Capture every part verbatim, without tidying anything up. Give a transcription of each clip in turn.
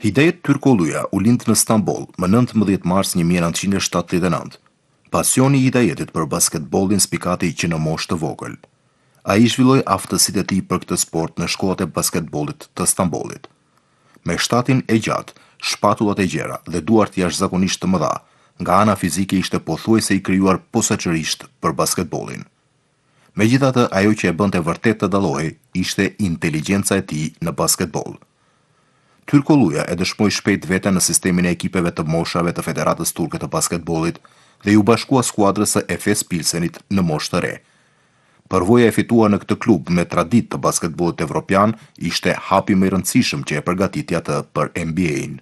Hidajet Tyrkolluja u lind në Stamboll më nëntëmbëdhjetë mars një mijë e nëntëqind e shtatëdhjetë e nëntë. Pasioni i Hidajetit për basketbollin spikati që në moshë të vogël. Ai zhvilloi aftësitë e tij për këtë sport në shkollat e basketbollit të Stambollit. Me shtatin e gjatë, shpatullat e gjera dhe duart jashtëzakonisht të mëdha, nga ana fizike ishte pothuajse i krijuar posaçërisht për basketbollin. Megjithatë, ajo që e bënte vërtet të dallohej ishte inteligjenca e tij në basketboll. Tyrkolluja e dëshmoi shpejt veten në sistemin e ekipeve të moshave të Federatës Turke të Basketbollit dhe ju bashkua skuadrës së Efes Pilsenit në moshë të re. Përvoja e fituar në këtë klub me traditë të basketbollit evropian ishte hapi më i rëndësishëm që e përgatiti atë për N B A-in.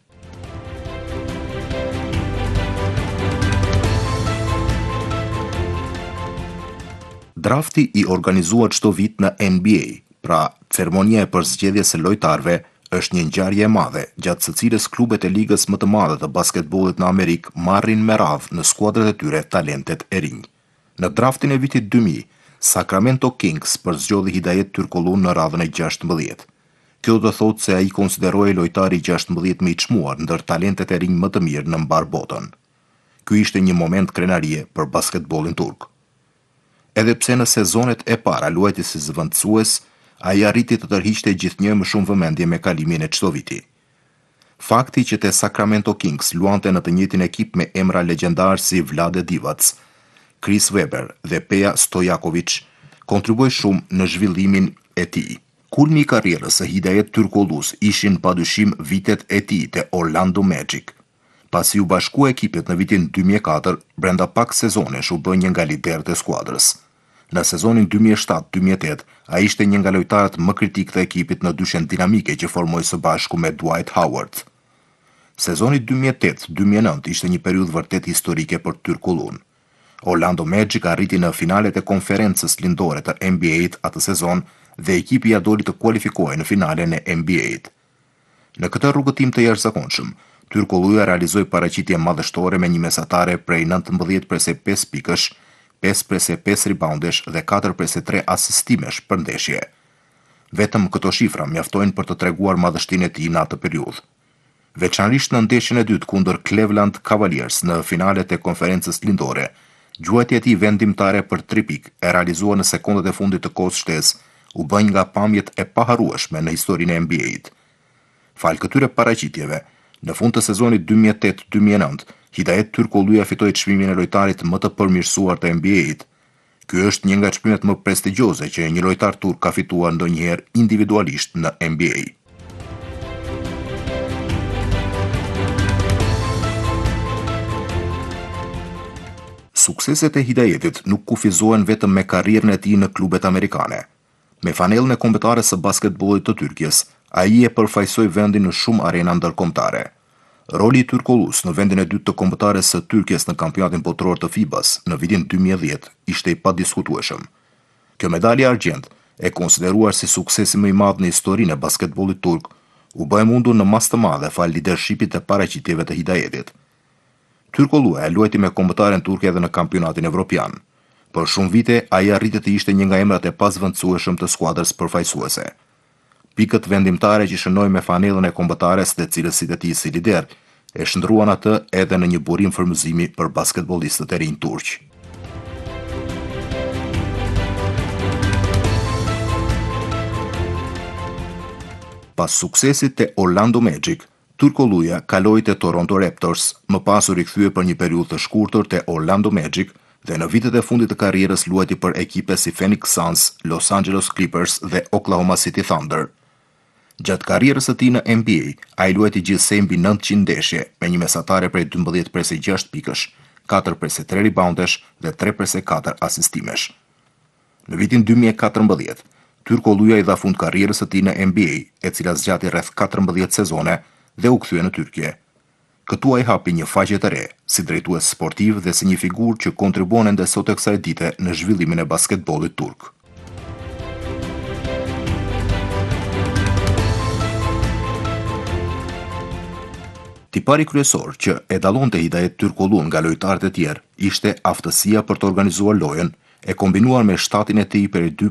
Drafti i organizuar çdo vit në N B A, pra ceremonia e përzgjedhjes së lojtarëve, është një ngjarje e madhe, gjatë së cilës klubet e ligës më të madhe të basketbollit në Amerikë marrin me radhë në skuadrat e tyre talentet e rinj. Në draftin e vitit dy mijë, Sacramento Kings përzgjodhi Hidajet Tyrkollun në radhën e gjashtëmbëdhjetë. Kjo do të thotë se ai konsiderohej lojtari i gjashtëmbëdhjetë më i çmuar ndër talentet e rinj më të mirë në mbar botën. Ky ishte një moment krenarie për basketbollin turk. Edhe pse në sezonet e para luajti si zëvendësues, ai arriti të tërhiqte gjithnjë më shumë vëmendje me kalimin e çdo viti. Fakti që te Sacramento Kings luante në të njëjtin ekip me emra legjendar si Vlade Divac, Chris Webber dhe Peja Stojakovic kontribui shumë në zhvillimin e tij. Kulmi i karrierës së Hidajet Tyrkollus ishin padyshim vitet e tij te Orlando Magic. Pasi u bashkua ekipit në vitin dy mijë e katër, brenda pak sezonesh u bë një nga liderët e skuadrës. Në sezonin dy mijë e shtatë dy mijë e tetë, ai ishte një nga lojtarët më kritik të ekipit në dyshen dinamike që formoi së bashku me Dwight Howard. Sezoni dy mijë e tetë dy mijë e nëntë ishte një periudhë vërtet historike për Tyrkollun. Orlando Magic arriti në finalet e konferencës lindore të N B A-it atë sezon dhe ekipi ja doli të kualifikohej në finalen e N B A-it. Në këtë rrugëtim të jashtëzakonshëm, Tyrkolluja realizoi paraqitje madhështore me një mesatare prej nëntëmbëdhjetë presë pesë pikësh, pesë presë pesë reboundesh dhe katër presë tre asistimesh për ndeshje. Vetëm këto shifra mjaftojnë për të treguar madhështinë e tij në atë periudhë. Veçanërisht në ndeshjen e dytë kundër Cleveland Cavaliers në finalet e konferencës lindore, gjuajtja e tij vendimtare për tri pikë e realizuar në sekondat e fundit të kohës shtesë u bën nga pamjet e paharrueshme në historinë e N B A-it. Fal këtyre paraqitjeve, në fund të sezonit dy mijë e tetë dy mijë e nëntë, Hidajet Tyrkolluja fitoi çmimin e lojtarit më të përmirësuar të N B A-it. Ky është një nga çmimet më prestigjioze që një lojtar turk ka fituar ndonjëherë individualisht në N B A. Sukseset e Hidajetit nuk kufizohen vetëm me karrierën e tij në klubet amerikane. Me fanellën e kombëtares së basketbollit të Tyrkjes, ai e përfaqësoi vendin në shumë arena ndërkombëtare. Roli i Tyrkollus në vendin e dytë të kombëtares së Tyrkjes në kampionatin botror të FIBA-s në vitin dy mijë e dhjetë ishte i padiskutueshëm. Kjo medalje argjend, e konsideruar si suksesi më i madh në historinë e basketbollit turk, u bë e mundur në mas të madhe fal lidershipit të paraqitjeve të Hidajetit. Tyrkolluja e luajti me kombëtaren turke edhe në kampionatin evropian. Për shumë vite, ai arriti të ishte një nga emrat e pazvendësueshëm të skuadrës përfaqësuese. Pikët vendimtare që shënoi me fanellën e kombëtares dhe cilësitë e tij si lider, e shndruan atë edhe në një burim frymëzimi për basketbollistët e rinj turq. Pas suksesit te Orlando Magic, Tyrkolluja kaloi te Toronto Raptors, më pas u rikthye për një periudhë të shkurtër te Orlando Magic dhe në vitet e fundit të karrierës luajti për ekipe si Phoenix Suns, Los Angeles Clippers dhe Oklahoma City Thunder. Gjatë karrierës së tij në N B A, ai luajti gjithsej mbi nëntëqind ndeshje me një mesatare prej dymbëdhjetë presë gjashtë pikësh, katër presë tre reboundesh dhe tre presë katër asistimesh. Në vitin dy mijë e katërmbëdhjetë, Tyrkolluja i dha fund karrierës së tij në N B A, e cila zgjati rreth katërmbëdhjetë sezone dhe u kthye në Tyrkje. Këtu ai hapi një faqe të re, si drejtues sportiv dhe si një figurë që kontribuon ende sot e kësaj dite në zhvillimin e basketbollit turk. Tipari kryesor që e dallonte Hidajet Tyrkollun nga lojtarët e tjerë ishte aftësia për të organizuar lojën, e kombinuar me shtatin e tij për dy